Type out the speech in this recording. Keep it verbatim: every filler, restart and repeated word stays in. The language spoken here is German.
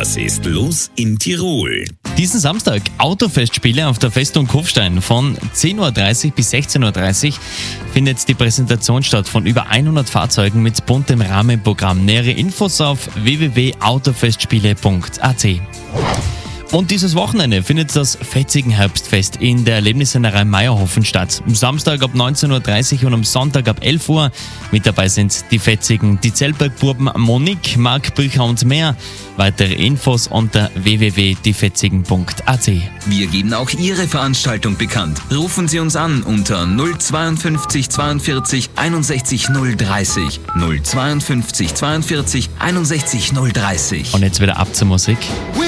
Was ist los in Tirol? Diesen Samstag Autofestspiele auf der Festung Kufstein. Von zehn Uhr dreißig bis sechzehn Uhr dreißig findet die Präsentation statt von über hundert Fahrzeugen mit buntem Rahmenprogramm. Nähere Infos auf w w w punkt autofestspiele punkt a t. Und dieses Wochenende findet das Fetzigen Herbstfest in der Erlebnissennerei Meierhofen statt. Am Samstag ab neunzehn Uhr dreißig und am Sonntag ab elf Uhr. Mit dabei sind die Fetzigen, die Zellbergbuben Monique, Marc Bücher und mehr. Weitere Infos unter w w w punkt die fetzigen punkt a t. Wir geben auch Ihre Veranstaltung bekannt. Rufen Sie uns an unter null zweiundfünfzig zweiundvierzig einundsechzig null dreißig. null zweiundfünfzig zweiundvierzig einundsechzig null dreißig. Und jetzt wieder ab zur Musik.